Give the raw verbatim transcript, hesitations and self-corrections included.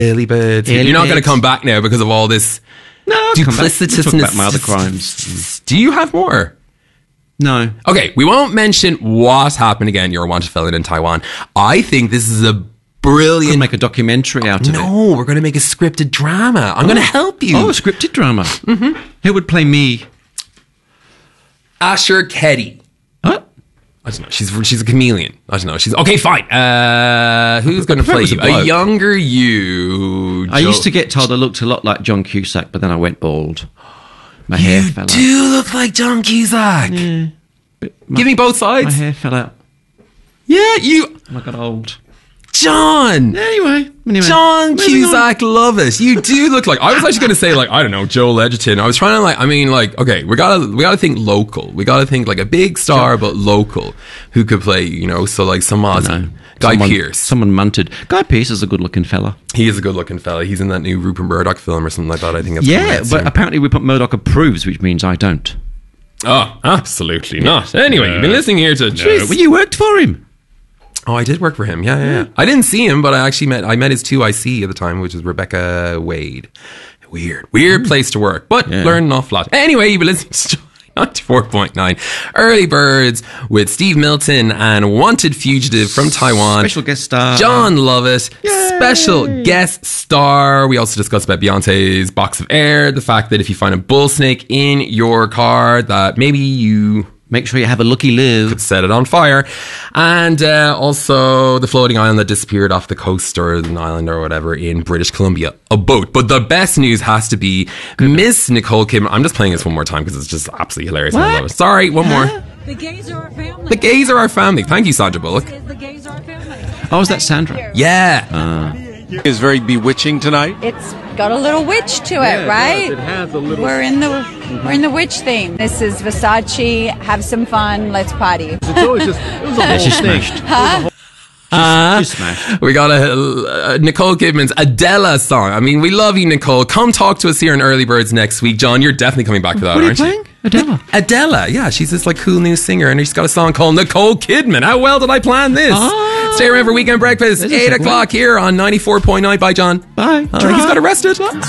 Early birds. Early You're not going to birds. come back now because of all this No, I'll come back. We'll duplicitousness. talk about my other crimes. Do you have more? No. Okay, we won't mention what happened again. You're a wanted felon in Taiwan. I think this is a Could brilliant... make a documentary out of it. No, we're going to make a scripted drama. I'm going to help you. Oh, a scripted drama. Mm-hmm. Who would play me? Asher Keddy. What? I don't know. She's she's a chameleon. I don't know. She's okay. Fine. Uh, who's going to That play was a you? A, bloke. younger you. I Joe- used to get told I looked a lot like John Cusack, but then I went bald. My hair You fell do look like John Cusack. out. Yeah. My, Give me both my sides. hair fell out. Yeah, you, And I got old. John. Anyway, anyway. John moving Cusack, love it. You do look like. I was actually going to say like I don't know Joel Edgerton. I was trying to like. I mean like okay, we gotta we gotta think local. We gotta think like a big star but local who could play. You know, so like some on. Aussie. No. Guy someone, Pearce. Someone munted. Guy Pearce is a good-looking fella. He is a good-looking fella. He's in that new Rupert Murdoch film or something like that. I think. That's coming Yeah, out but soon. apparently Rupert Murdoch approves, which means I don't. Oh, absolutely not. Anyway, you've been listening here to. No, well, you worked for him. Oh, I did work for him. Yeah, yeah, yeah. I didn't see him, but I actually met. I met his two I C at the time, which was Rebecca Wade. Weird, weird place to work, but Yeah. learned an awful lot. Anyway, you've been listening to ninety-four point nine Early Birds with Steve Milton and Wanted Fugitive from Taiwan. Special guest star. John Lovett, special guest star. We also discussed about Beyonce's Box of Air, the fact that if you find a bull snake in your car, that maybe you Make sure you have a lucky live. set it on fire. And uh, also the floating island that disappeared off the coast or an island or whatever in British Columbia, a boat. But the best news has to be Miss Nicole Kidman. I'm just playing this one more time because it's just absolutely hilarious. I love it. Sorry, one more. The gays are our family. The gays are our family. Thank you, Sandra Bullock. The gays are our family. Oh, is that Sandra? Yeah. Is very bewitching tonight. It's got a little witch to it, right? has a little. We're in the we're in the witch theme. This is Versace. Have some fun. Let's party. It's always just. It was a Yeah, whole she's thing. smashed. Uh, She's smashed. we got a, uh, Nicole Kidman's Adela song. I mean, we love you, Nicole. Come talk to us here in Early Birds next week. John, you're definitely coming back for that, What are you aren't playing? Adela. Adela, yeah, she's this like cool new singer, and she's got a song called Nicole Kidman. How well did I plan this? Oh. Stay around for Weekend Breakfast, This is eight a o'clock here on ninety-four point nine. Bye, John. Bye. Uh, he's got arrested.